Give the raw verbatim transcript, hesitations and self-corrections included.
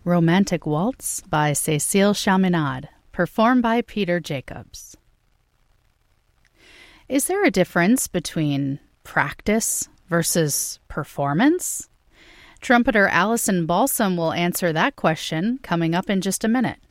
Romantic Waltz by Cécile Chaminade, performed by Peter Jacobs. Is there a difference between practice versus performance? Trumpeter Allison Balsam will answer that question coming up in just a minute.